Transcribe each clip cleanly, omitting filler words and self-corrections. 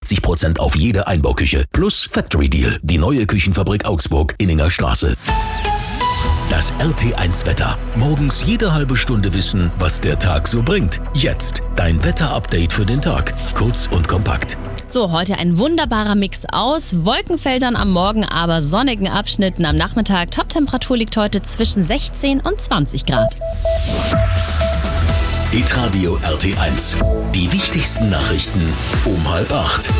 50% auf jede Einbauküche. Plus Factory Deal, die neue Küchenfabrik Augsburg, Inninger Straße. Das RT1 Wetter. Morgens jede halbe Stunde wissen, was der Tag so bringt. Jetzt dein Wetter-Update für den Tag. Kurz und kompakt. So, heute ein wunderbarer Mix aus Wolkenfeldern am Morgen, aber sonnigen Abschnitten am Nachmittag. Toptemperatur liegt heute zwischen 16 und 20 Grad. Hitradio RT1. Die wichtigsten Nachrichten um 7:30.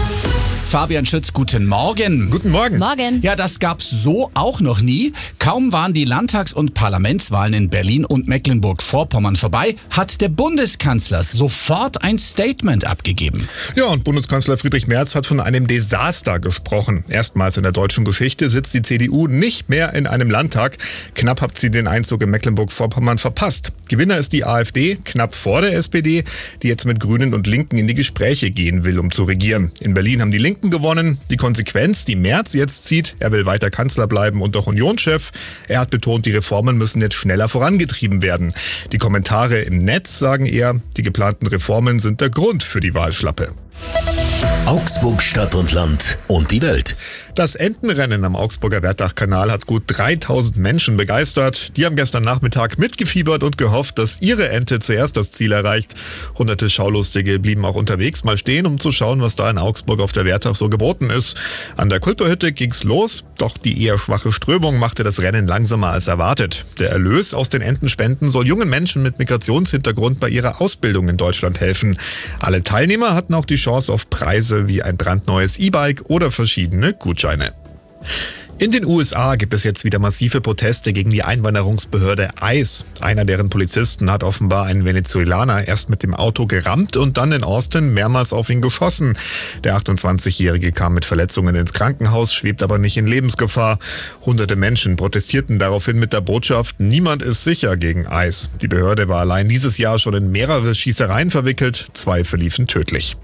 Fabian Schütz, guten Morgen. Guten Morgen. Morgen. Ja, das gab's so auch noch nie. Kaum waren die Landtags- und Parlamentswahlen in Berlin und Mecklenburg-Vorpommern vorbei, hat der Bundeskanzler sofort ein Statement abgegeben. Ja, und Bundeskanzler Friedrich Merz hat von einem Desaster gesprochen. Erstmals in der deutschen Geschichte sitzt die CDU nicht mehr in einem Landtag. Knapp hat sie den Einzug in Mecklenburg-Vorpommern verpasst. Gewinner ist die AfD, knapp vor der SPD, die jetzt mit Grünen und Linken in die Gespräche gehen will, um zu regieren. In Berlin haben die Linken gewonnen. Die Konsequenz, die Merz jetzt zieht, er will weiter Kanzler bleiben und auch Unionschef. Er hat betont, die Reformen müssen jetzt schneller vorangetrieben werden. Die Kommentare im Netz sagen eher, die geplanten Reformen sind der Grund für die Wahlschlappe. Augsburg, Stadt und Land und die Welt. Das Entenrennen am Augsburger Wertachkanal hat gut 3000 Menschen begeistert. Die haben gestern Nachmittag mitgefiebert und gehofft, dass ihre Ente zuerst das Ziel erreicht. Hunderte Schaulustige blieben auch unterwegs mal stehen, um zu schauen, was da in Augsburg auf der Wertach so geboten ist. An der Kulperhütte ging's los, doch die eher schwache Strömung machte das Rennen langsamer als erwartet. Der Erlös aus den Entenspenden soll jungen Menschen mit Migrationshintergrund bei ihrer Ausbildung in Deutschland helfen. Alle Teilnehmer hatten auch die Chance auf Preise wie ein brandneues E-Bike oder verschiedene Gutscheine. In den USA gibt es jetzt wieder massive Proteste gegen die Einwanderungsbehörde ICE. Einer deren Polizisten hat offenbar einen Venezuelaner erst mit dem Auto gerammt und dann in Austin mehrmals auf ihn geschossen. Der 28-Jährige kam mit Verletzungen ins Krankenhaus, schwebt aber nicht in Lebensgefahr. Hunderte Menschen protestierten daraufhin mit der Botschaft, niemand ist sicher gegen ICE. Die Behörde war allein dieses Jahr schon in mehrere Schießereien verwickelt, 2 verliefen tödlich.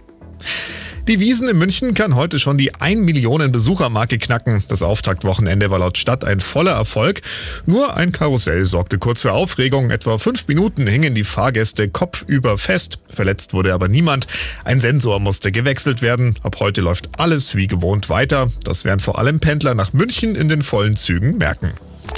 Die Wiesn in München kann heute schon die 1 Millionen Besuchermarke knacken. Das Auftaktwochenende war laut Stadt ein voller Erfolg. Nur ein Karussell sorgte kurz für Aufregung. Etwa 5 Minuten hingen die Fahrgäste kopfüber fest. Verletzt wurde aber niemand. Ein Sensor musste gewechselt werden. Ab heute läuft alles wie gewohnt weiter. Das werden vor allem Pendler nach München in den vollen Zügen merken.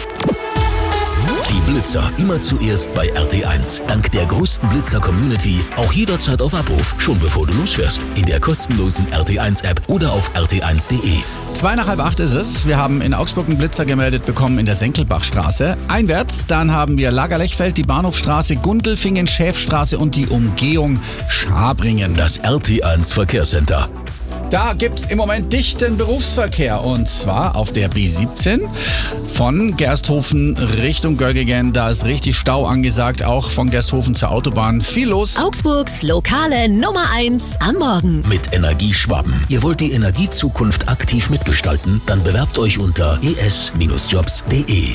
Die Blitzer immer zuerst bei RT1. Dank der größten Blitzer-Community auch jederzeit auf Abruf, schon bevor du losfährst. In der kostenlosen RT1-App oder auf rt1.de. 7:45 ist es. Wir haben in Augsburg einen Blitzer gemeldet bekommen in der Senkelbachstraße. Einwärts, dann haben wir Lagerlechfeld, die Bahnhofstraße, Gundelfingen, Schäfstraße und die Umgehung Schabringen. Das RT1 Verkehrscenter. Da gibt's im Moment dichten Berufsverkehr und zwar auf der B17 von Gersthofen Richtung Göggingen. Da ist richtig Stau angesagt, auch von Gersthofen zur Autobahn. Viel los. Augsburgs lokale Nummer 1 am Morgen. Mit Energieschwaben. Ihr wollt die Energiezukunft aktiv mitgestalten? Dann bewerbt euch unter es-jobs.de.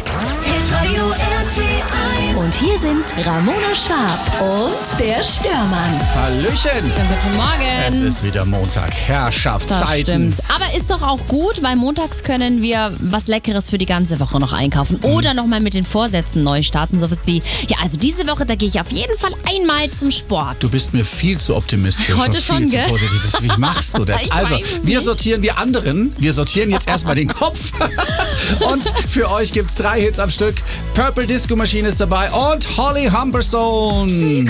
Und hier sind Ramona Schwab und der Störmann. Hallöchen. Schönen guten Morgen. Es ist wieder Montag. Das Herrschaftszeiten. stimmt. Aber ist doch auch gut, weil montags können wir was Leckeres für die ganze Woche noch einkaufen. Oder nochmal mit den Vorsätzen neu starten. Sowas wie, ja, also diese Woche, da gehe ich auf jeden Fall einmal zum Sport. Du bist mir viel zu optimistisch. Heute und schon, viel gell? zu positiv. Wie machst du das? Ich Also, weiß es wir nicht. sortieren jetzt erstmal den Kopf. Und für euch gibt's 3 Hits am Stück. Purple Disco Machine ist dabei und Holly Humberstone.